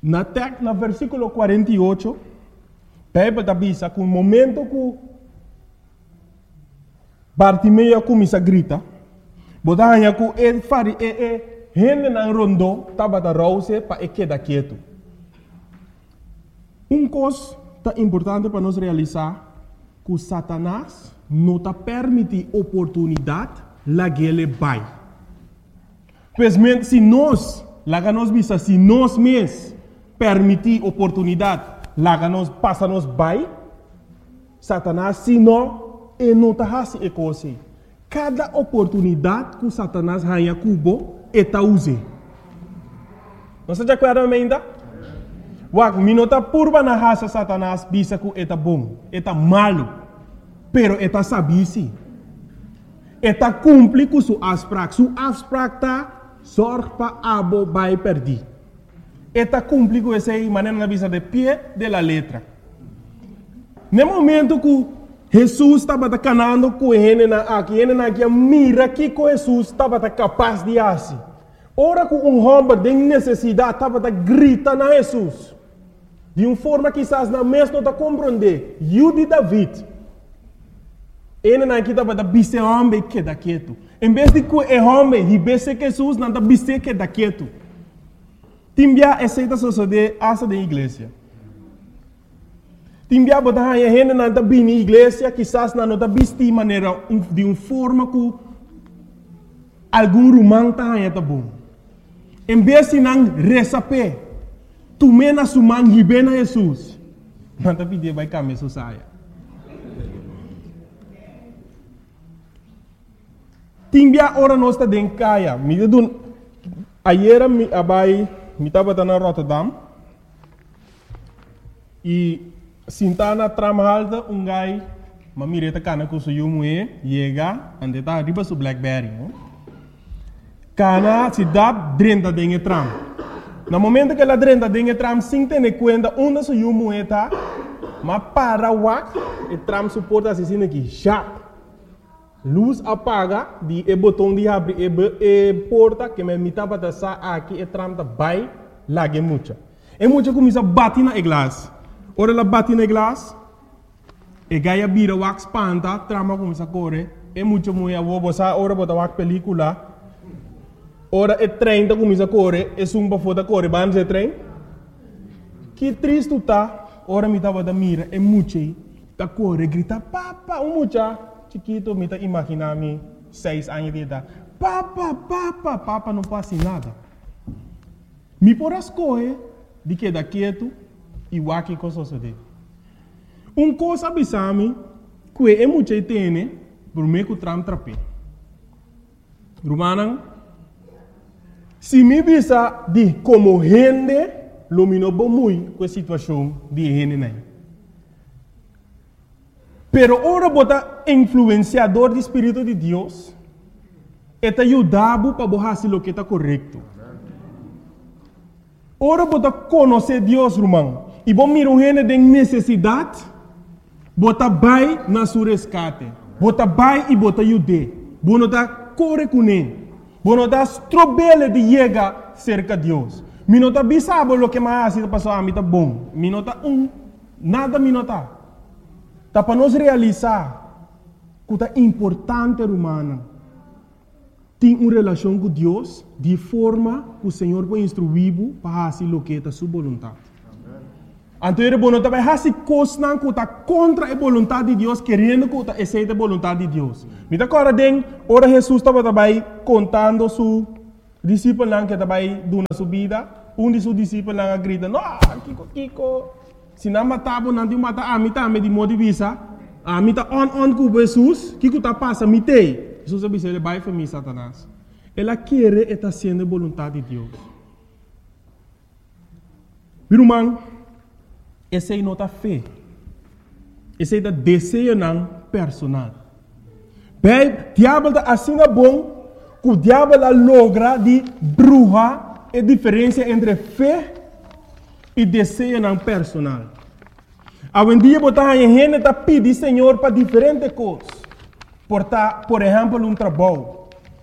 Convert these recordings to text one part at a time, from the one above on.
Na versículo 48, Bíblia avisa que no momento que Bartimeu começa a gritar, botanha que ele fari gente na rondo estava da rouse para quedar quieto. Coisa importante para nós realizar que Satanás não está permite oportunidade lá que ele vai. Pois se nós, lá nós visa, se nós mesmos permitir oportunidade, lá nós passa nós vai, Satanás se não, ele não está fazendo coisa. Cada oportunidade que Satanás ganha cubo, ele está usando. Não se acorda ainda? Wag, minota purba na raça Satanás, bisa que ele está bom, ele está malo, pero ele está sabisi. Ele está cumpre com sua afspraak. Sua afspraak está zorg para abo vai perder. Ele está cumpre com essa maneira na visa de pé de la letra. No momento que Jesus estava canando com ele aqui, mira que Jesus estava capaz de fazer. Ora que homem de necessidade estava gritando a Jesus. De uma forma que quizás não mesmo não compreender. E de David. Ele não estava bise homem que da quieto. Em vez de que o homem ribesse Jesus, não está bise que da quieto. Timbia aceita suceder essa da igreja. Timbia botar a gente não está bem na igreja, quizás não está bise de maneira, de uma forma que algum romano está bom. Em vez de não receber, tu mena sua mão ribena Jesus. Não está pedindo vai caminhar sua saia. Timbia ora nós está dentro caia. Ayer me estava na Rotterdam e sintana tramalda gai mamireta cana com seu moe chega ande tá riba su Blackberry. Cana se dá drenta dentro tram. No momento que ela drenta dentro tram, sem ter conta onde seu moe tá, mas para wak e tram suporta assim aqui já. Luz apaga, o botão de abrir e porta que me mitava da sa aqui e tram da vai lá que mucha. E mucha começa a bater na glass. Ora ela bate na glass, e gaia bira wax panta, trama começa a correr. E mucha mulher vou botar ora botar wax película. Ora e trem da começa a correr, e sumba foda correr, vamos de trem. Que triste tá. Ora me tava da mira, e mucha tá correr, grita papa, mucha. Chiquito, me tá imaginando 6 anos de idade. Papa, não passa nada. Me por as coisas de que da quieto e o aqui com suceder. Coisa abisame que é muito tem por meio que tram trape. Romana, se me bisa de como gente lumino muito com a situação de gente nem. Pero ora bota influenciador do Espírito de Deus, eta ajudado para fazer o que está correto. Ora bota conhecer Deus, irmão, e bom mirar gente de necessidade, bota vai na sua resgate, bota vai e bota ajude, bota tá corre com ele, bota tá strobele de chegar cerca de Deus. Minota bisabo lo que mais está passando a mim tá bom, minota nada minota. Tá para nós realizar que é importante, humana, ter uma relação com Deus de forma que o Senhor vai instruir para fazer o que é a sua vontade. Então, ele vai fazer coisas que está contra a vontade de Deus, querendo que aceite a vontade de Deus. Me dá agora, ora Jesus estava contando seu discípulo que estava dando sua vida, de seus discípulos grita, não, Kiko. Se não matava, não te mata a mim também de modo de vista. A mim está on com Jesus. O que está passando? Me tem. Jesus disse, ele vai para mim, Satanás. Ela quer estar sendo a vontade de Deus. Meu irmão, essa é a nossa fé. Esse é o desejo personal. Bem, o diabo está assim bom que o diabo logra de bruxa a diferença entre fé e desejo personal. Hoje em dia, a gente está pedindo Senhor para diferentes coisas. Por exemplo, um trabalho.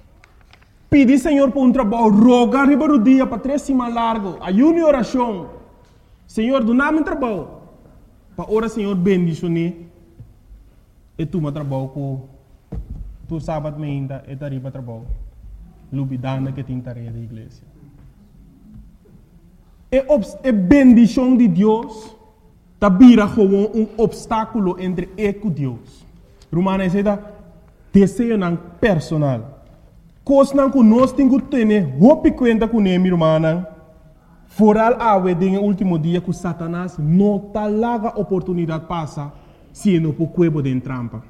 Pedir Senhor para um trabalho, rogar riba do dia para 3 semanas largo, ayuno e oração. Senhor, do nada trabalho. Para ora, Senhor, bendicionar. E tu me trabalho com tu sábado ainda e tariba trabalho. Lubidana que tem tarefa da igreja. É bendição de Deus. Tabira como obstáculo entre eu e Deus. Romana diz desejo não personal. Coisa não que nós temos que ter, roupa conta com ele, romana. Foral awe den último dia que Satanás não tá larga oportunidade passa se não por cuebo de trampa.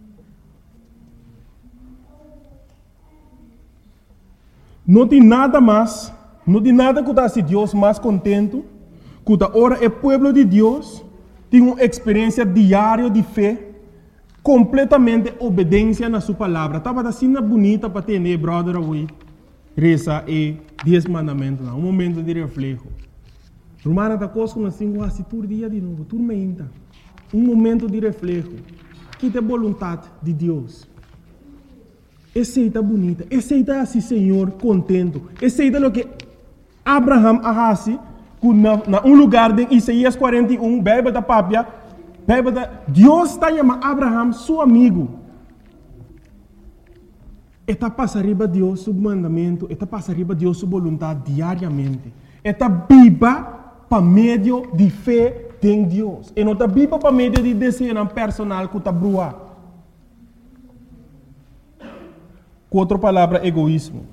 Não tem nada mais, não tem nada que dá se Deus mais contento, que da hora é povo de Deus tem uma experiência diária de fé, completamente obediência na sua palavra. Tava assim bonita para ter, brother, away. Reza e 10 mandamentos, um momento de reflexo. Romana da coisa que assim, se todo dia de novo, tudo ainda. Um momento de reflexo. Que é a vontade de Deus. Aceita bonita, aceita assim, Senhor, contento. Aceita o que Abraham arrasi, na lugar de Isaías 41, Bíblia da Pápia, Deus está chamando Abraham, seu amigo. Eta passa riba Deus seu mandamento, eta passa riba Deus sua vontade diariamente. Eta biba para meio de fé em Deus. E não está biba para meio de desejo personal que está brua. Com outra palavra, egoísmo.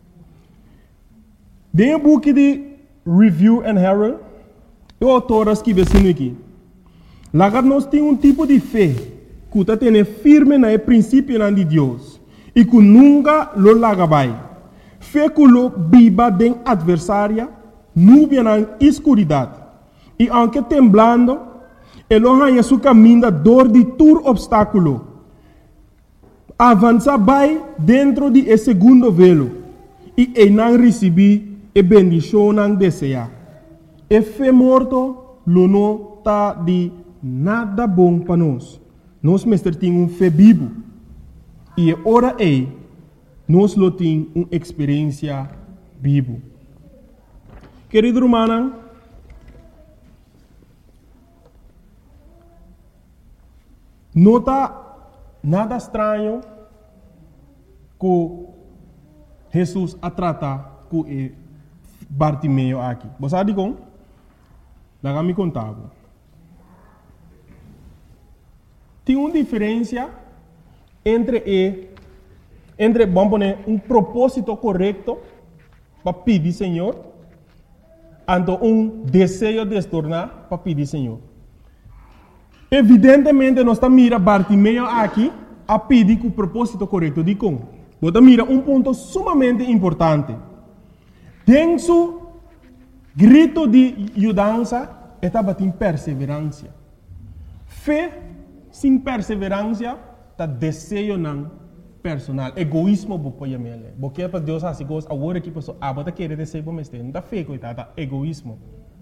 Dentro do book de Review and Herald, o autor escreve assim aqui. Lá nós temos tipo de fé que está tendo firme no princípio de Deus. E que nunca lo lagabai. Fé que lo biba den adversária, nuvem na escuridade. E aunque temblando, ele arranha seu caminho da dor de todo obstáculo. Avança vai dentro de esse segundo velo. E ele não recebe a bendição não deseja. E fé morto, lo não está de nada bom para nós. Nós mestre temos fé vivo. E ora nós lo temos uma experiência viva. Querido romana, não está nada estranho que Jesus a trata com Bartimeu aqui. Você sabe como? Dá me contar. Tem uma diferença entre vamos poner propósito correto para pedir Senhor, e desejo de se tornar para pedir Senhor. Evidentemente, nós estamos mirando Bartimeu aqui a pedir com o propósito correto de como. Você mira ponto sumamente importante. Tem seu grito de ajudança, estava em perseverança. Fé sem perseverança, está desejo não personal. Egoísmo, você porque para Deus assim gosta, agora que pessoa, você quer desejo para mim, não está fé, coitada, egoísmo.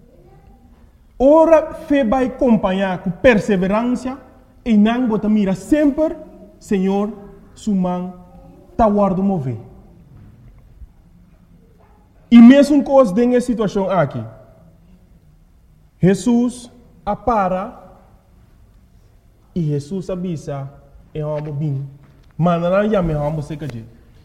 Ora, fé vai acompanhar com perseverança e não você mira sempre, Senhor, sua mão está guardando mover. E mesmo coisa nessa situação aqui, Jesus apara e Jesus avisa e vamos bem. Mas não já me vamos ser que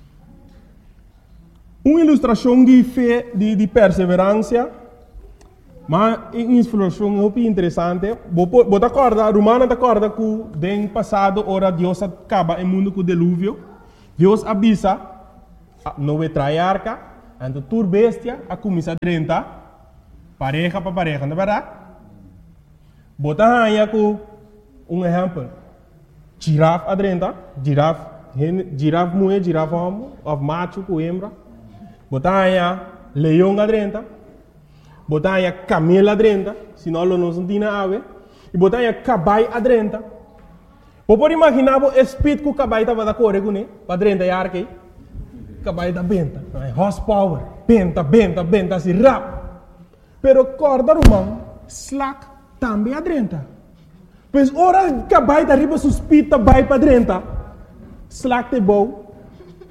uma ilustração de fé, de perseverança, mas uma ilustração muito interessante. Você acorda, Romana acorda que no passado, ora Deus acaba o mundo com o dilúvio. Deus avisa, não vai trair arca, então tur bestia, a começar a 30, pareja para pareja, não é verdade? Você aí com exemplo. Girafa adrenta, girafa mulher, girafa homem, of macho com hembra. Botanya leão adrenta, botanya camelo adrenta, senão não se tem ave. E botanya cabai adrenta. Pode imaginar o espírito que o cabai estava da corre com ele, adrenta e arque. Cabai da benta, horsepower, benta, assim rap. Pero corda romano, slack também adrenta. Pois ora cabai da riba suspita vai para dentro. Slack te bom.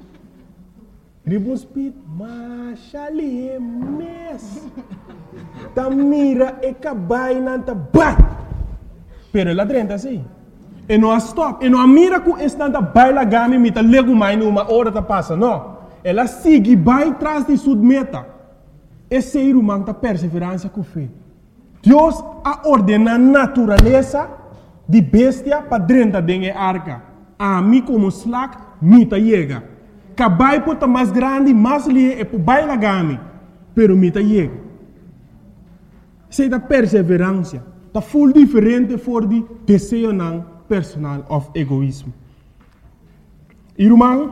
Riba speed, mas ali é mes. ta mira e cabai nanta bai. Pero ela drenta assim. E não stop. E não mira com esse nanta bai la gami mita lego mais numa hora ta passa. Não. Ela sigue bai tras de sua meta. Esse ser humano ta perseverança com fé. Deus a ordena a natureza de bestia para drenta dengue arca. A mim como slack mita chega. Cabai pota mais grande, mais lie e bai la gami. Pero mita chega. Sei da perseverança. Tá full diferente for de desejo não personal of egoísmo. Irmão,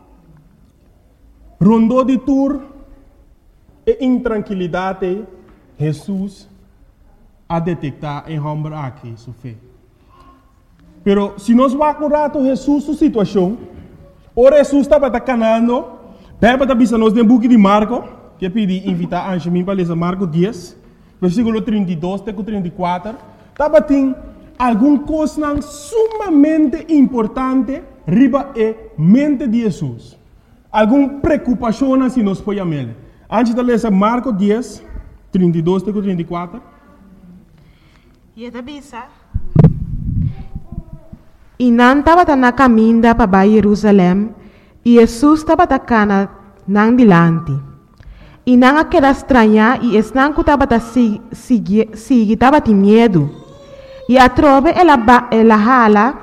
rondou de tour e intranquilidade, Jesus a detectar em homem aqui, sua fé. Pero se nós vamos rato Jesus sua situação, ora Jesus estava canando, pega para bisa nós no book de Marco, que eu pedi invitar a Anjemim para ler Marco 10, versículo 32 até 34, estava tem algum coisa sumamente importante riba e mente de Jesus. Alguma preocupação se nós podemos ver. Antes de ler Marco 10, 32 até 34. E da bisa. E não estava na caminho para Jerusalém, e Jesus estava na dilante. E não aquela estranha, e não que estava estava de medo. E a trove ela hala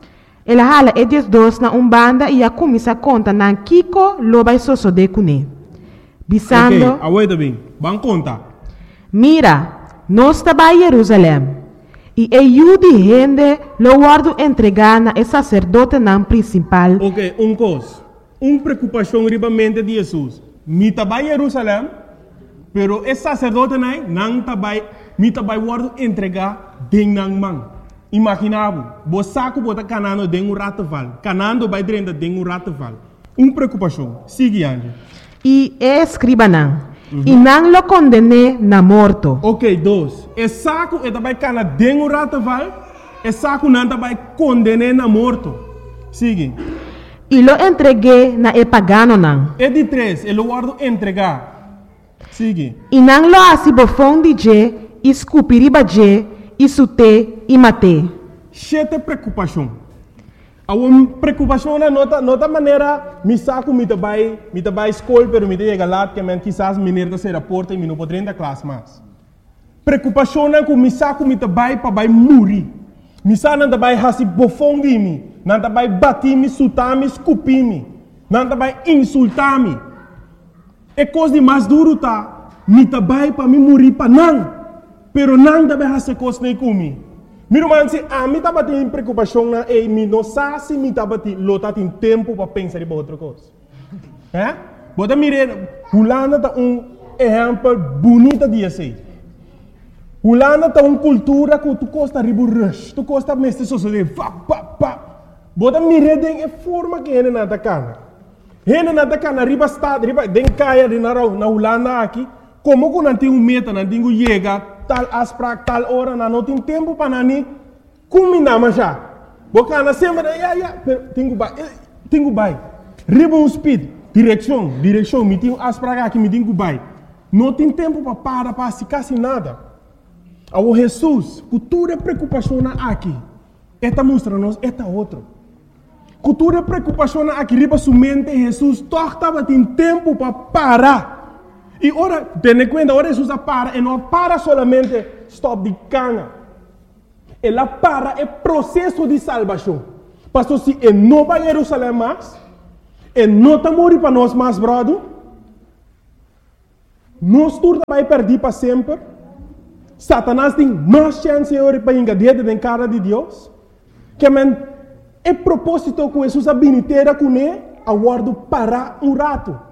e diz dois na banda e a começa a contar na Kiko loba soso de cune. Bisando. Ok, aguenta bem. Vamos contar. Mira, nós estava em Jerusalém. E eu de gente lo guardo entregar na sacerdote não principal. Ok, coisa. Preocupação ribamente de Jesus. Mi tabai Jerusalém, pero esse sacerdote não tabai, mi tabai guardo entregar deng nang mang. Imaginavo, bo saco bota canando deng rataval, canando vai drenda deng rataval. Preocupação. Sigue ande. E escriba não. E não lo condene na morto. Ok, dois. E saco e tabai cana deng rataval, e saco não tabai condene na morto. Sigue. E lo entreguei na pagano não. E de três, ele guardo entregar. Sigue. E não lo asibofon de je, escupiriba je, isute e mate. Chete preocupação. A uma preocupação na nota maneira, me saco me tabai escola, pero me chega lá que men quizás menino da ser porta e me não poderia da classe mais. Preocupação na com me saco me tabai para vai morrer. Me saco não tabai hasi bofong de mim, não tabai bater me, sutar me, escupir me, não tabai insultar me. É coisa de mais duro tá, me tabai para me morrer para não, pero não tabai hasi coisa nem comigo. Meu irmão, se a mim estava tendo preocupação na e me não sabe se me estava tendo tempo para pensar em outra coisa. É? Bota mirar, Holanda tá exemplo bonito de assim. Holanda tá cultura que tu costa ribu rush, tu costa mestre sociedade, Bota mirar de forma que ele nada cana. Ele nada cana riba estado, riba den caia de na Holanda aqui, como que não tem meta, não tem chega tal asprak tal hora não tem tempo para nani combinar mas já bocana sempre tenho bai ribbon speed direção me tenho asprak aqui me tenho bai não tem tempo para se quase nada ao Jesus cultura preocupação aqui esta mostra-nos esta outro cultura preocupação aqui riba sua mente Jesus estava tem tempo para parar. E ora, tenha conta, ora Jesus para, e não para solamente stop de cana. Ela para é processo de salvação. Pastor, se ele não vai a Jerusalém mais, ele não está morrendo para nós mais, brother, nós todos vai perder para sempre. Satanás tem mais chance para engadir dentro da cara de Deus. Que é propósito que Jesus habilitera com ele, a guardo para rato.